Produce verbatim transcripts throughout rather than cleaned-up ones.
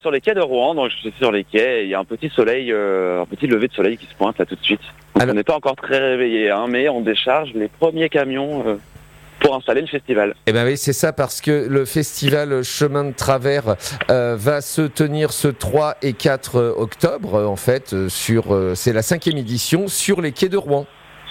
sur les quais de Rouen, donc je suis sur les quais, et il y a un petit soleil, euh, un petit lever de soleil qui se pointe là tout de suite. Donc, alors... on n'est pas encore très réveillé, hein, mais on décharge les premiers camions euh, pour installer le festival. Eh ben oui, c'est ça, parce que le festival Chemin de Travers euh, va se tenir ce trois et quatre octobre, en fait, sur, euh, c'est la cinquième édition sur les quais de Rouen.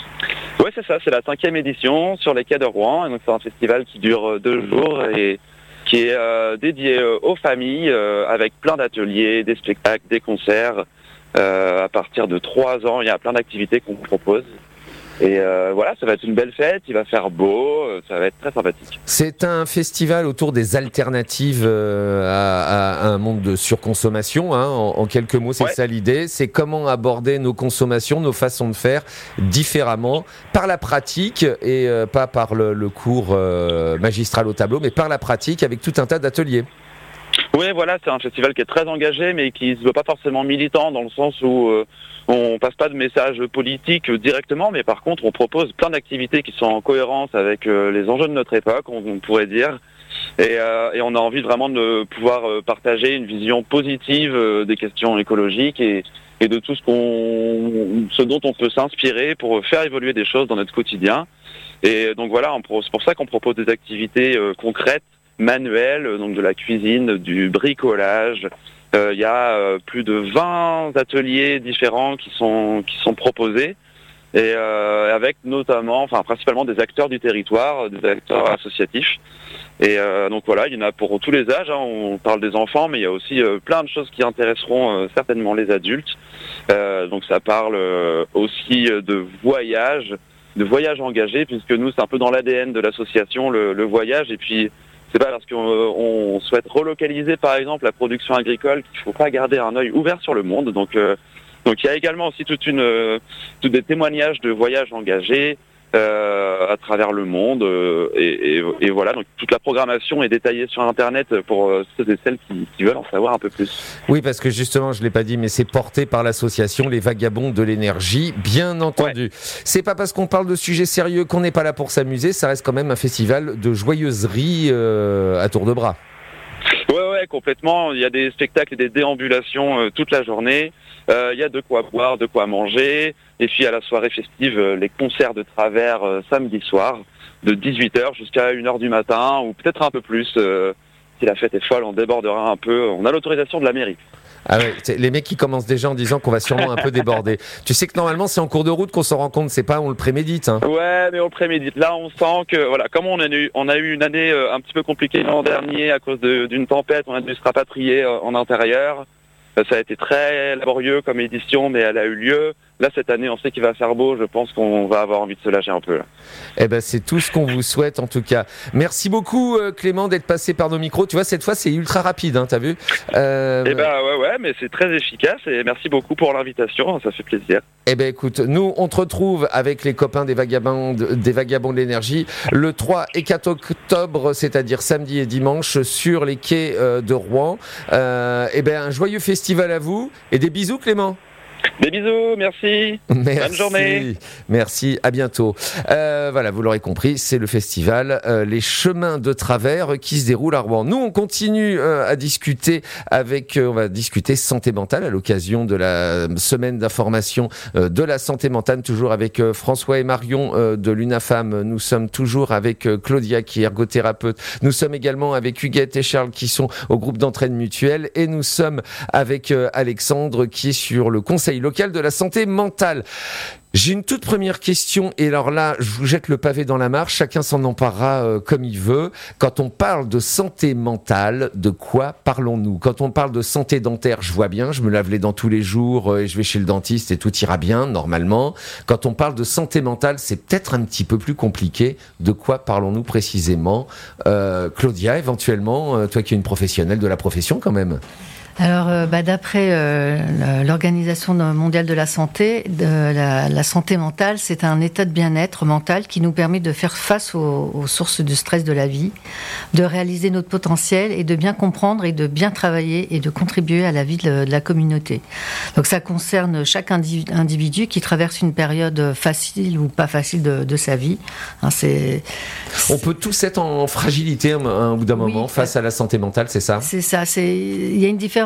Oui, c'est ça, c'est la cinquième édition sur les quais de Rouen, et donc c'est un festival qui dure deux jours et qui est euh, dédié euh, aux familles, euh, avec plein d'ateliers, des spectacles, des concerts. Euh, à partir de trois ans, il y a plein d'activités qu'on vous propose. Et euh, voilà, ça va être une belle fête, il va faire beau, ça va être très sympathique. C'est un festival autour des alternatives euh, à, à un monde de surconsommation, hein, en, en quelques mots, c'est ouais. ça l'idée. C'est comment aborder nos consommations, nos façons de faire différemment, par la pratique, et euh, pas par le, le cours euh, magistral au tableau, mais par la pratique, avec tout un tas d'ateliers. Oui, voilà, c'est un festival qui est très engagé, mais qui ne se veut pas forcément militant, dans le sens où euh, on passe pas de messages politiques directement, mais par contre, on propose plein d'activités qui sont en cohérence avec euh, les enjeux de notre époque, on, on pourrait dire. Et, euh, et on a envie vraiment de pouvoir euh, partager une vision positive euh, des questions écologiques et, et de tout ce, qu'on, ce dont on peut s'inspirer pour faire évoluer des choses dans notre quotidien. Et donc voilà, on, c'est pour ça qu'on propose des activités euh, concrètes, manuel, donc de la cuisine, du bricolage. Il euh, y a euh, plus de vingt ateliers différents qui sont qui sont proposés, et euh, avec notamment, enfin principalement des acteurs du territoire, des acteurs associatifs. Et euh, donc voilà, il y en a pour tous les âges, hein. On parle des enfants, mais il y a aussi euh, plein de choses qui intéresseront euh, certainement les adultes. Euh, donc ça parle euh, aussi de voyage, de voyage engagé, puisque nous c'est un peu dans l'A D N de l'association, le, le voyage. Et puis c'est pas parce qu'on on souhaite relocaliser par exemple la production agricole qu'il faut pas garder un œil ouvert sur le monde. Donc euh, donc il y a également aussi toute une euh, tous des témoignages de voyages engagés euh, à travers le monde, euh, et, et, et voilà, donc toute la programmation est détaillée sur internet pour euh, ceux et celles qui, qui veulent en savoir un peu plus. Oui, parce que justement, je l'ai pas dit, mais c'est porté par l'association Les Vagabonds de l'énergie, bien entendu. Ouais. C'est pas parce qu'on parle de sujets sérieux qu'on n'est pas là pour s'amuser, ça reste quand même un festival de joyeuserie euh, à tour de bras. Ouais, ouais, complètement. Il y a des spectacles et des déambulations euh, toute la journée. Euh, il y a de quoi boire, de quoi manger. Et puis à la soirée festive, euh, les concerts de travers euh, samedi soir, de dix-huit heures jusqu'à une heure du matin, ou peut-être un peu plus. Euh, si la fête est folle, on débordera un peu. On a l'autorisation de la mairie. Ah ouais, les mecs qui commencent déjà en disant qu'on va sûrement un peu déborder. Tu sais que normalement c'est en cours de route qu'on s'en rend compte, c'est pas on le prémédite. Hein. Ouais, mais on le prémédite. Là, on sent que voilà, comme on a eu, on a eu une année euh, un petit peu compliquée l'an dernier à cause de, d'une tempête, on a dû se rapatrier euh, en intérieur. Euh, ça a été très laborieux comme édition, mais elle a eu lieu. Là, cette année, on sait qu'il va faire beau. Je pense qu'on va avoir envie de se lâcher un peu. Là. Eh ben, c'est tout ce qu'on vous souhaite, en tout cas. Merci beaucoup, euh, Clément, d'être passé par nos micros. Tu vois, cette fois, c'est ultra rapide, hein, t'as vu euh... Eh ben, ouais, ouais, mais c'est très efficace. Et merci beaucoup pour l'invitation. Ça fait plaisir. Eh ben, écoute, nous, on te retrouve avec les copains des Vagabonds de, des Vagabonds de l'énergie le trois et quatre octobre, c'est-à-dire samedi et dimanche, sur les quais euh, de Rouen. Euh, eh ben, un joyeux festival à vous et des bisous, Clément. Des bisous, merci. merci. Bonne journée. Merci, à bientôt. Euh, voilà, vous l'aurez compris, c'est le festival euh, Les Chemins de Travers qui se déroule à Rouen. Nous, on continue euh, à discuter avec, euh, on va discuter santé mentale à l'occasion de la semaine d'information euh, de la santé mentale, toujours avec euh, François et Marion euh, de l'UNAFAM. Nous sommes toujours avec euh, Claudia qui est ergothérapeute. Nous sommes également avec Huguette et Charles qui sont au groupe d'entraide mutuelle, et nous sommes avec euh, Alexandre qui est sur le conseil local de la santé mentale. J'ai une toute première question, et alors là, je vous jette le pavé dans la mare, chacun s'en emparera euh, comme il veut. Quand on parle de santé mentale, de quoi parlons-nous ? Quand on parle de santé dentaire, je vois bien, je me lave les dents tous les jours, euh, et je vais chez le dentiste et tout ira bien, normalement. Quand on parle de santé mentale, c'est peut-être un petit peu plus compliqué. De quoi parlons-nous précisément ? euh, Claudia, éventuellement, euh, toi qui es une professionnelle de la profession quand même. Alors, euh, bah, d'après euh, l'Organisation mondiale de la santé, de la, la santé mentale, c'est un état de bien-être mental qui nous permet de faire face aux, aux sources de stress de la vie, de réaliser notre potentiel et de bien comprendre et de bien travailler et de contribuer à la vie de, de la communauté. Donc, ça concerne chaque individu, individu qui traverse une période facile ou pas facile de, de sa vie. Hein, c'est, On peut tous être en fragilité à un bout d'un oui, moment face à la santé mentale, c'est ça ? C'est ça. C'est... Il y a une différence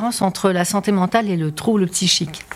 différence entre la santé mentale et le trouble psychique.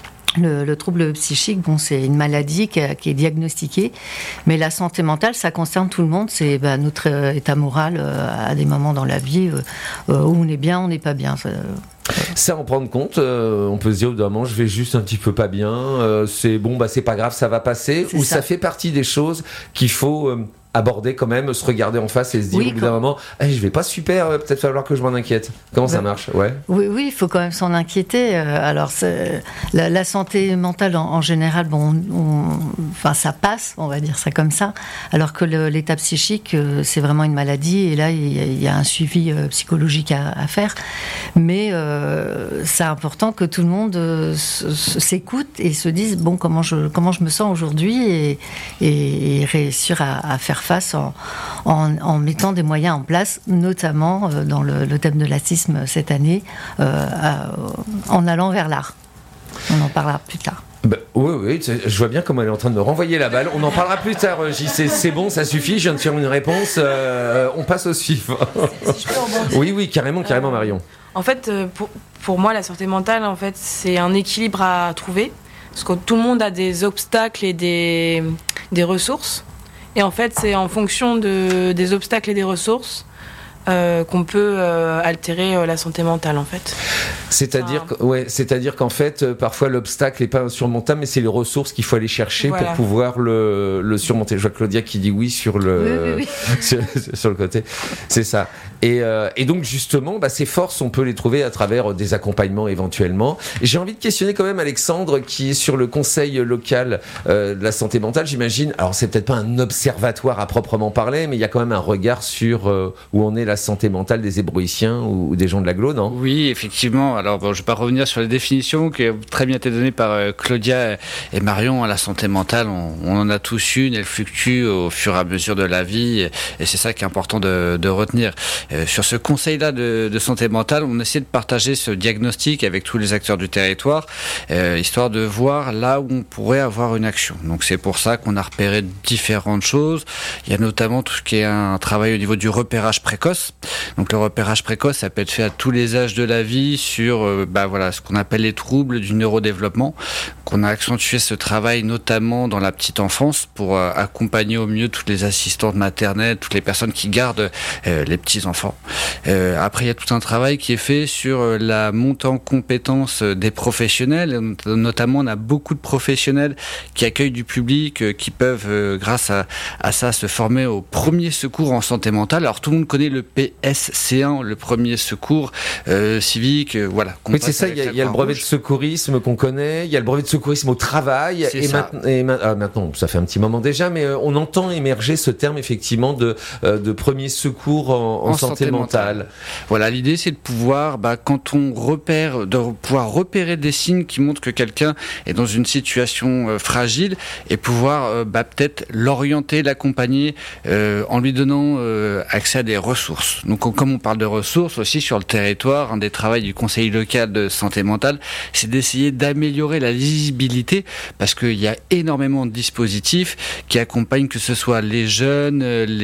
Le, le trouble psychique, bon, c'est une maladie qui, qui est diagnostiquée, mais la santé mentale, ça concerne tout le monde. C'est bah, notre euh, état moral euh, à des moments dans la vie euh, où on est bien, on n'est pas bien. Ça, euh, Ça en prendre compte, euh, on peut se dire, oh, je vais juste un petit peu pas bien, euh, c'est bon, bah c'est pas grave, ça va passer, c'est ou ça. ça fait partie des choses qu'il faut euh, aborder quand même, se regarder en face et se dire oui, au bout d'un moment, hey, je vais pas super, euh, peut-être falloir que je m'en inquiète. Comment bah, ça marche? Ouais. Oui, oui, il faut quand même s'en inquiéter. Alors, la, la santé mentale en, en général, bon, on, enfin, ça passe, on va dire ça comme ça, alors que le, l'état psychique, c'est vraiment une maladie, et là, il y a, il y a un suivi psychologique à, à faire. Mais euh, c'est important que tout le monde euh, s'écoute et se dise, bon, comment je, comment je me sens aujourd'hui, et, et, et réussir à, à faire face en, en, en mettant des moyens en place, notamment euh, dans le, le thème de l'autisme cette année, euh, à, en allant vers l'art. On en parlera plus tard. Bah, oui, oui, je vois bien comment elle est en train de me renvoyer la balle. On en parlera plus tard, J C. C'est bon, ça suffit, je viens de faire une réponse. Euh, on passe au suivant. Si je peux rebondir. Oui, oui, carrément, carrément, Marion. En fait, pour, pour moi, la santé mentale, en fait, c'est un équilibre à trouver. Parce que tout le monde a des obstacles et des, des ressources. Et en fait, c'est en fonction de, des obstacles et des ressources euh, qu'on peut euh, altérer euh, la santé mentale, en fait. C'est-à-dire, enfin, ouais, c'est-à-dire qu'en fait, euh, parfois l'obstacle n'est pas insurmontable, mais c'est les ressources qu'il faut aller chercher voilà. pour pouvoir le, le surmonter. Je vois Claudia qui dit oui sur le, oui, oui, oui. sur, sur le côté. C'est ça. Et, euh, et donc justement, bah, ces forces, on peut les trouver à travers des accompagnements éventuellement. Et j'ai envie de questionner quand même Alexandre, qui est sur le conseil local euh, de la santé mentale, j'imagine. Alors c'est peut-être pas un observatoire à proprement parler, mais il y a quand même un regard sur euh, où on est la santé mentale des Hébroïciens ou, ou des gens de l'agglo, non? Oui, effectivement. Alors bon, je ne vais pas revenir sur les définitions qui ont très bien été données par euh, Claudia et Marion. La santé mentale, on, on en a tous une, elle fluctue au fur et à mesure de la vie, et, et c'est ça qui est important de, de retenir. Euh, sur ce conseil-là de, de santé mentale, on essaie de partager ce diagnostic avec tous les acteurs du territoire, euh, histoire de voir là où on pourrait avoir une action. Donc c'est pour ça qu'on a repéré différentes choses. Il y a notamment tout ce qui est un travail au niveau du repérage précoce. Donc le repérage précoce, ça peut être fait à tous les âges de la vie sur euh, bah, voilà, ce qu'on appelle les troubles du neurodéveloppement. Qu'on a accentué ce travail notamment dans la petite enfance pour euh, accompagner au mieux toutes les assistantes maternelles, toutes les personnes qui gardent euh, les petits-enfants. Euh, après, il y a tout un travail qui est fait sur euh, la montée en compétences euh, des professionnels. Notamment, on a beaucoup de professionnels qui accueillent du public, euh, qui peuvent, euh, grâce à, à ça, se former au premier secours en santé mentale. Alors, tout le monde connaît le P S C un, le premier secours euh, civique. Euh, voilà. Oui, c'est ça, il y a, y a le brevet de secourisme qu'on connaît, il y a le brevet de secourisme au travail. C'est et, ça. Ma- et ma- ah, maintenant, ça fait un petit moment déjà, mais euh, on entend émerger ce terme, effectivement, de, euh, de premier secours en, en, en santé, santé mentale. mentale. Voilà, l'idée, c'est de pouvoir, bah, quand on repère, de pouvoir repérer des signes qui montrent que quelqu'un est dans une situation euh, fragile et pouvoir euh, bah, peut-être l'orienter, l'accompagner euh, en lui donnant euh, accès à des ressources. Donc, comme on parle de ressources aussi sur le territoire, un des travaux du conseil local de santé mentale, c'est d'essayer d'améliorer la lisibilité parce qu'il y a énormément de dispositifs qui accompagnent, que ce soit les jeunes,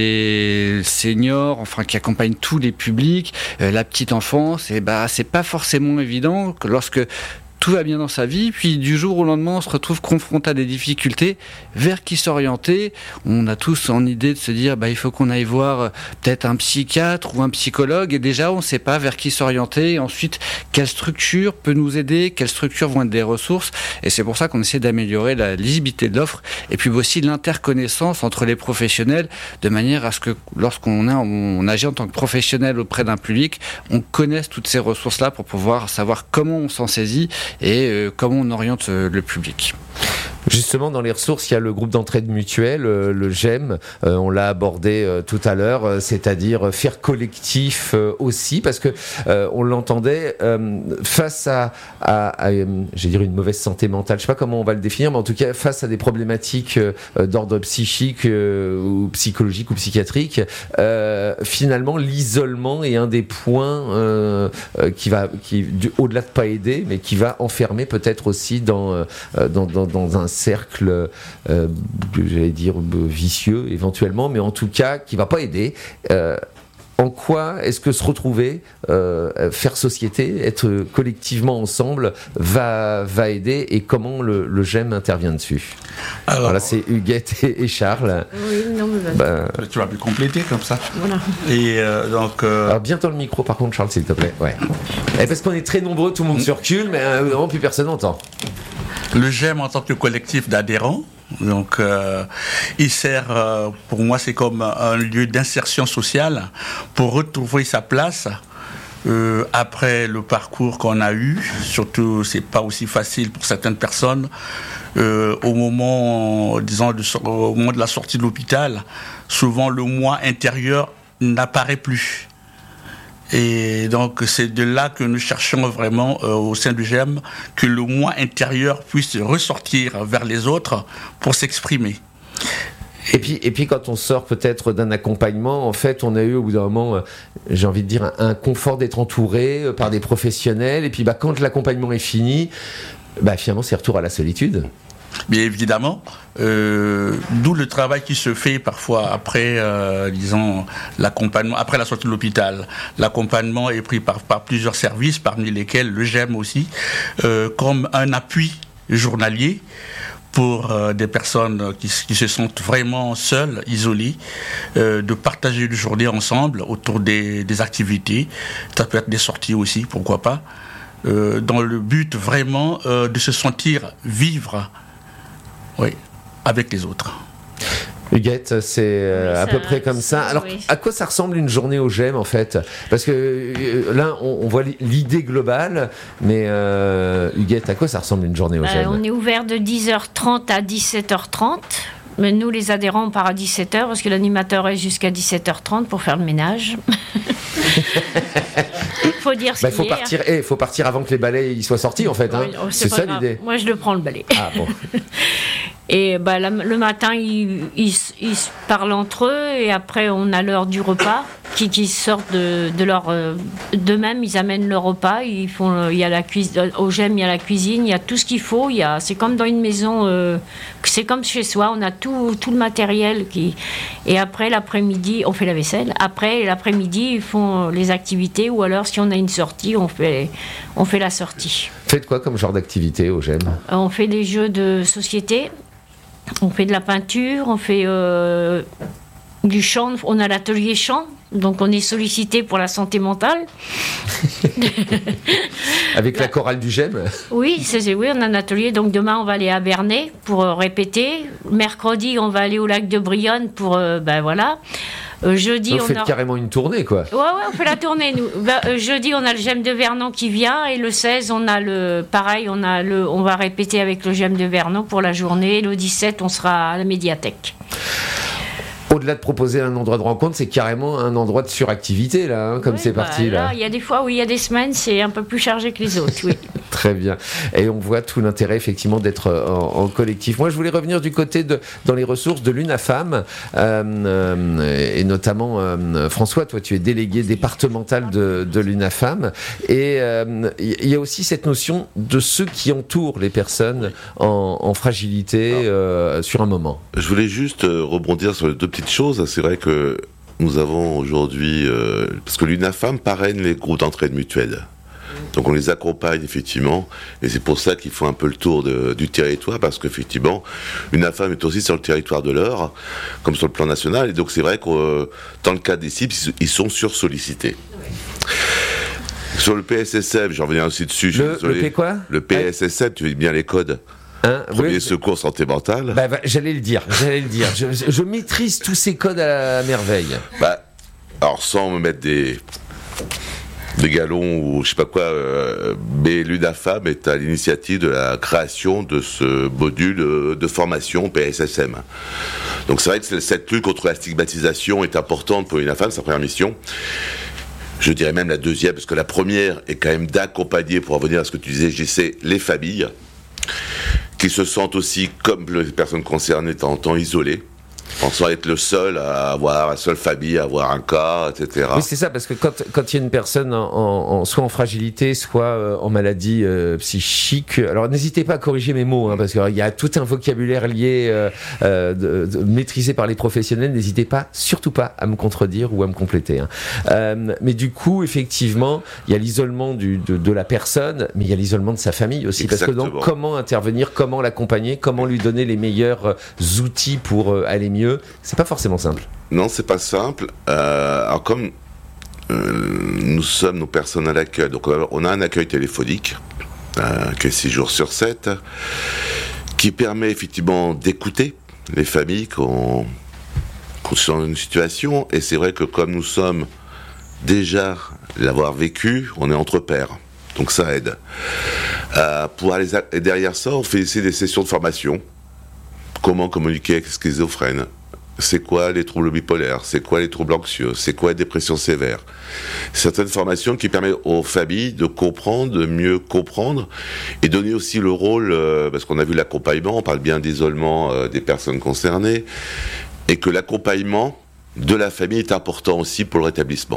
les seniors, enfin qui accompagnent tous les publics, euh, la petite enfance, et bah c'est pas forcément évident que lorsque tout va bien dans sa vie, puis du jour au lendemain on se retrouve confronté à des difficultés, vers qui s'orienter. On a tous en idée de se dire bah il faut qu'on aille voir peut-être un psychiatre ou un psychologue, et déjà on ne sait pas vers qui s'orienter, et ensuite quelle structure peut nous aider, quelles structures vont être des ressources, et c'est pour ça qu'on essaie d'améliorer la lisibilité de l'offre et puis aussi l'interconnaissance entre les professionnels, de manière à ce que lorsqu'on a, on agit en tant que professionnel auprès d'un public, on connaisse toutes ces ressources-là pour pouvoir savoir comment on s'en saisit et euh, comment on oriente euh, le public. Justement, dans les ressources, il y a le groupe d'entraide mutuelle, euh, le G E M, euh, on l'a abordé euh, tout à l'heure, euh, c'est-à-dire faire collectif euh, aussi, parce que euh, on l'entendait euh, face à, à, à euh, j'ai dire une mauvaise santé mentale, je sais pas comment on va le définir, mais en tout cas face à des problématiques euh, d'ordre psychique euh, ou psychologique ou psychiatrique, euh, finalement l'isolement est un des points euh, euh, qui va, qui du, au-delà de pas aider, mais qui va enfermer peut-être aussi dans euh, dans, dans, dans un cercle, euh, j'allais dire vicieux éventuellement, mais en tout cas qui va pas aider. Euh, en quoi est-ce que se retrouver, euh, faire société, être collectivement ensemble va, va aider et comment le, le G E M intervient dessus? Alors là, c'est Huguette et, et Charles. Oui, non, mais bah... Tu vas plus compléter comme ça. Voilà. Et euh, donc. Euh... Alors, bientôt le micro, par contre, Charles, s'il te plaît. Ouais. Et parce qu'on est très nombreux, tout le monde se recule, mais euh, vraiment plus personne n'entend. Le G E M en tant que collectif d'adhérents. Donc, euh, il sert, euh, pour moi, c'est comme un lieu d'insertion sociale pour retrouver sa place euh, après le parcours qu'on a eu. Surtout, c'est pas aussi facile pour certaines personnes euh, au moment, disons, de, au moment de la sortie de l'hôpital. Souvent, le moi intérieur n'apparaît plus. Et donc, c'est de là que nous cherchons vraiment, euh, au sein du G E M, que le moi intérieur puisse ressortir vers les autres pour s'exprimer. Et puis, et puis quand on sort peut-être d'un accompagnement, en fait, on a eu au bout d'un moment, euh, j'ai envie de dire, un, un confort d'être entouré euh, par des professionnels. Et puis, bah, quand l'accompagnement est fini, bah, finalement, c'est retour à la solitude. Bien évidemment, euh, d'où le travail qui se fait parfois après, euh, disons, l'accompagnement, après la sortie de l'hôpital. L'accompagnement est pris par, par plusieurs services, parmi lesquels le G E M aussi, euh, comme un appui journalier pour euh, des personnes qui, qui se sentent vraiment seules, isolées, euh, de partager une journée ensemble autour des, des activités. Ça peut être des sorties aussi, pourquoi pas, euh, dans le but vraiment euh, de se sentir vivre. Oui, avec les autres. Huguette, c'est euh, oui, à ça, peu près comme ça. Alors, oui. à quoi ça ressemble une journée au G E M, en fait? Parce que euh, là, on, on voit l'idée globale, mais euh, Huguette, à quoi ça ressemble une journée au G E M? euh, On est ouvert de dix heures trente à dix-sept heures trente. Mais nous, les adhérents, on part à dix-sept heures parce que l'animateur est jusqu'à dix-sept heures trente pour faire le ménage. Il faut dire ce bah, qu'il faut est. partir, eh, faut partir avant que les balais ils soient sortis, en fait. Hein. Oui, oh, c'est pas ça grave. l'idée. Moi, je le prends, le balai. Ah bon. Et bah, la, le matin, ils, ils, ils se parlent entre eux et après, on a l'heure du repas qui, qui sortent de, de leur... Euh, d'eux-mêmes, ils amènent leur repas. Ils font, il y a la cuisine, au G E M, il y a la cuisine, il y a tout ce qu'il faut. Il y a, c'est comme dans une maison, euh, c'est comme chez soi. On a tout, tout le matériel. Qui, et après, l'après-midi, on fait la vaisselle. Après, l'après-midi, ils font les activités ou alors, si on a une sortie, on fait, on fait la sortie. Faites quoi comme genre d'activité au G E M? On fait des jeux de société. On fait de la peinture, on fait euh, du chant, on a l'atelier chant, donc on est sollicité pour la santé mentale. Avec la chorale du G E M? Oui, c'est, oui, on a un atelier, donc demain on va aller à Bernay pour euh, répéter. Mercredi, on va aller au lac de Brionne pour, euh, ben voilà. Euh, jeudi, donc on faites a... carrément une tournée, quoi. Ouais, ouais, on fait la tournée, nous. Bah, euh, jeudi, on a le G E M de Vernon qui vient, et le seize, on a le... Pareil, on, a le... on va répéter avec le G E M de Vernon pour la journée, et le dix-sept, on sera à la médiathèque. Au-delà de proposer un endroit de rencontre, c'est carrément un endroit de suractivité, là, hein, comme oui, c'est bah, parti, là. Il y a des fois où il y a des semaines, c'est un peu plus chargé que les autres, oui. Très bien. Et on voit tout l'intérêt, effectivement, d'être en, en collectif. Moi, je voulais revenir du côté de, dans les ressources de l'UNAFAM, euh, euh, et notamment, euh, François, toi, tu es délégué départemental de, de l'UNAFAM, et il euh, y a aussi cette notion de ceux qui entourent les personnes en, en fragilité euh, sur un moment. Je voulais juste rebondir sur les deux petites choses. C'est vrai que nous avons aujourd'hui, euh, parce que l'UNAFAM parraine les groupes d'entraide mutuelle. Donc on les accompagne effectivement, et c'est pour ça qu'il faut un peu le tour de, du territoire, parce qu'effectivement, l'UNAFAM est aussi sur le territoire de l'Eure, comme sur le plan national, et donc c'est vrai que euh, dans le cas des cibles, ils sont sursollicités. Sur le P S S M, j'en reviens aussi dessus. Le, le P quoi? Le P S S M, tu dis bien les codes. Hein, Premier oui. secours santé mentale. Bah, bah, j'allais le dire, j'allais le dire. Je, je maîtrise tous ces codes à la merveille. Bah, alors sans me mettre des des galons ou je sais pas quoi, euh, mais l'UNAFAM est à l'initiative de la création de ce module de, de formation P S S M. Donc c'est vrai que cette lutte contre la stigmatisation est importante pour l'UNAFAM, sa première mission. Je dirais même la deuxième, parce que la première est quand même d'accompagner, pour revenir à ce que tu disais, J C, les familles qui se sentent aussi, comme les personnes concernées, en temps isolées. pensant être le seul à avoir, la seule famille à avoir un cas, et cetera. Oui, c'est ça, parce que quand quand il y a une personne en, en soit en fragilité, soit euh, en maladie euh, psychique, alors n'hésitez pas à corriger mes mots, hein, parce qu'il y a tout un vocabulaire lié, euh, euh, de, de, maîtrisé par les professionnels. N'hésitez pas, surtout pas, à me contredire ou à me compléter. Hein. Euh, mais du coup, effectivement, il y a l'isolement du, de, de la personne, mais il y a l'isolement de sa famille aussi. Exactement. Parce que donc, comment intervenir, comment l'accompagner, comment lui donner les meilleurs euh, outils pour euh, aller mieux, c'est pas forcément simple. Non, c'est pas simple. Euh, alors comme euh, nous sommes nos personnes à l'accueil, donc on a un accueil téléphonique euh, qui est six jours sur sept, qui permet effectivement d'écouter les familles qu'on qu'on sont dans une situation. Et c'est vrai que comme nous sommes déjà l'avoir vécu, on est entre pairs. Donc ça aide. Euh, pour aller et derrière ça, on fait aussi des sessions de formation. Comment communiquer avec les schizophrènes ? C'est quoi les troubles bipolaires ? C'est quoi les troubles anxieux ? C'est quoi les dépressions sévères ? Certaines formations qui permettent aux familles de comprendre, de mieux comprendre et donner aussi le rôle, euh, parce qu'on a vu l'accompagnement, on parle bien d'isolement euh, des personnes concernées, et que l'accompagnement de la famille est important aussi pour le rétablissement.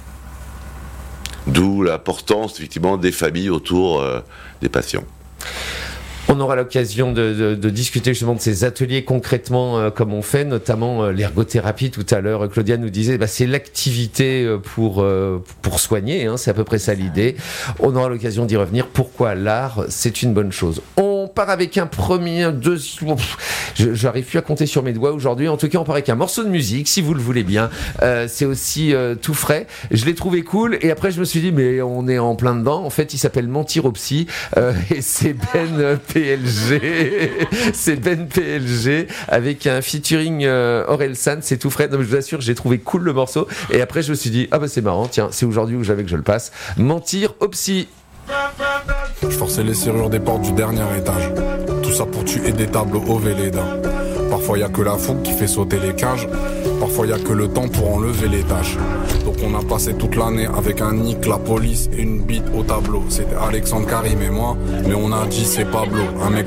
D'où l'importance, effectivement, des familles autour euh, des patients. On aura l'occasion de, de, de discuter justement de ces ateliers concrètement euh, comme on fait, notamment euh, l'ergothérapie tout à l'heure. Claudia nous disait, bah, c'est l'activité pour, euh, pour soigner, hein, c'est à peu près ça l'idée. On aura l'occasion d'y revenir. Pourquoi l'art, c'est une bonne chose. On part avec un premier, un deuxième... Je, j'arrive plus à compter sur mes doigts aujourd'hui. En tout cas, on part avec un morceau de musique, si vous le voulez bien. Euh, c'est aussi euh, tout frais. Je l'ai trouvé cool. Et après, je me suis dit, mais on est en plein dedans. En fait, il s'appelle Mentir au psy. Euh, et c'est Ben P L G. C'est Ben P L G avec un featuring euh, Orelsan. C'est tout frais. Donc, je vous assure, j'ai trouvé cool le morceau. Et après, je me suis dit, ah bah c'est marrant. Tiens, c'est aujourd'hui où j'avais que je le passe. Mentir au psy. Je forçais les serrures des portes du dernier étage. Tout ça pour tuer des tableaux au Véleda. Parfois y'a que la fougue qui fait sauter les cages. Parfois y'a que le temps pour enlever les tâches. Donc on a passé toute l'année avec un nick, la police et une bite au tableau. C'était Alexandre, Karim et moi, mais on a dit c'est Pablo. Un mec